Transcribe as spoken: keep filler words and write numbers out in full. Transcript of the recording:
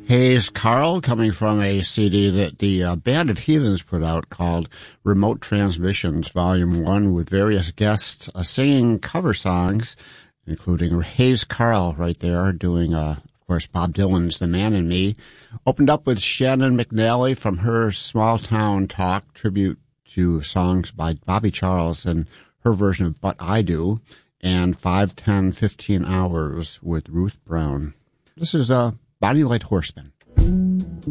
Hayes Carll, coming from a C D that the uh, Band of Heathens put out called Remote Transmissions, Volume one, with various guests uh, singing cover songs, including Hayes Carll right there doing, uh, of course, Bob Dylan's The Man in Me. Opened up with Shannon McNally from her Small Town Talk, tribute to songs by Bobby Charles and her version of But I Do, and five, ten, fifteen hours with Ruth Brown. This is a uh, Bonnie Light Horseman.